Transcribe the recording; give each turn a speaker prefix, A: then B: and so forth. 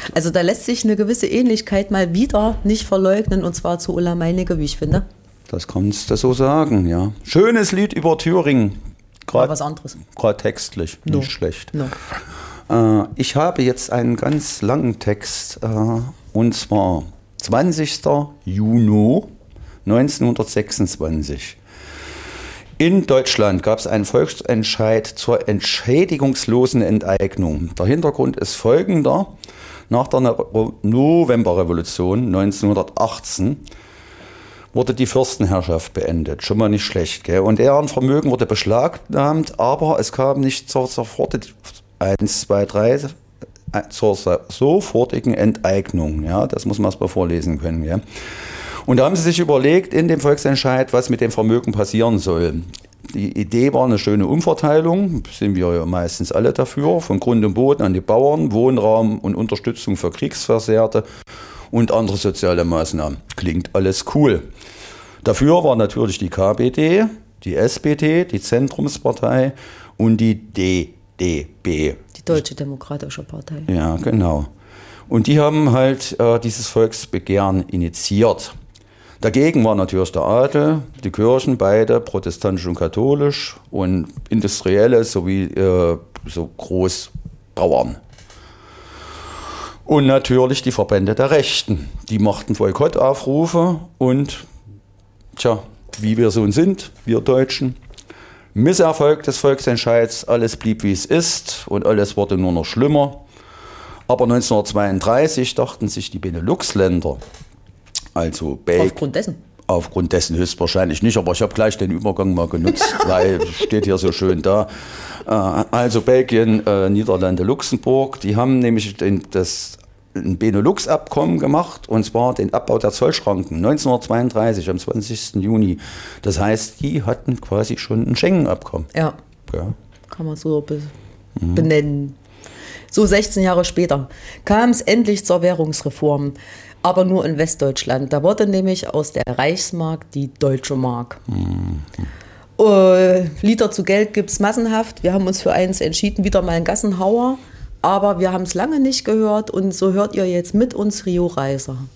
A: Also da lässt sich eine gewisse Ähnlichkeit mal wieder nicht verleugnen, und zwar zu Ulla Meinecke, wie ich finde.
B: Das kannst du so sagen, ja. Schönes Lied über Thüringen.
A: War was anderes.
B: Gerade textlich, nicht schlecht.
A: No.
B: Ich habe jetzt einen ganz langen Text, und zwar 20. Juni 1926. In Deutschland gab es einen Volksentscheid zur entschädigungslosen Enteignung. Der Hintergrund ist folgender. Nach der Novemberrevolution 1918 wurde die Fürstenherrschaft beendet. Schon mal nicht schlecht, gell? Und deren Vermögen wurde beschlagnahmt, aber es kam nicht zur sofortigen Enteignung. Ja, das muss man erst mal vorlesen können. Gell? Und da haben sie sich überlegt in dem Volksentscheid, was mit dem Vermögen passieren soll. Die Idee war eine schöne Umverteilung, sind wir ja meistens alle dafür, von Grund und Boden an die Bauern, Wohnraum und Unterstützung für Kriegsversehrte und andere soziale Maßnahmen. Klingt alles cool. Dafür war natürlich die KPD, die SPD, die Zentrumspartei und die DDB.
A: Die Deutsche Demokratische Partei.
B: Ja, genau. Und die haben halt dieses Volksbegehren initiiert. Dagegen war natürlich der Adel, die Kirchen, beide protestantisch und katholisch und Industrielle sowie so Großbauern. Und natürlich die Verbände der Rechten. Die machten Boykottaufrufe und, wie wir so sind, wir Deutschen, Misserfolg des Volksentscheids, alles blieb wie es ist und alles wurde nur noch schlimmer. Aber 1932 dachten sich die Benelux-Länder, also aufgrund dessen höchstwahrscheinlich nicht, aber ich habe gleich den Übergang mal genutzt, weil steht hier so schön da. Also Belgien, Niederlande, Luxemburg, die haben nämlich ein Benelux-Abkommen gemacht, und zwar den Abbau der Zollschranken 1932 am 20. Juni. Das heißt, die hatten quasi schon ein Schengen-Abkommen.
A: Ja, kann man so benennen. So 16 Jahre später kam es endlich zur Währungsreform, aber nur in Westdeutschland. Da wurde nämlich aus der Reichsmark die Deutsche Mark. Lieder zu Geld gibt es massenhaft. Wir haben uns für eins entschieden, wieder mal ein Gassenhauer. Aber wir haben es lange nicht gehört, und so hört ihr jetzt mit uns Rio Reiser.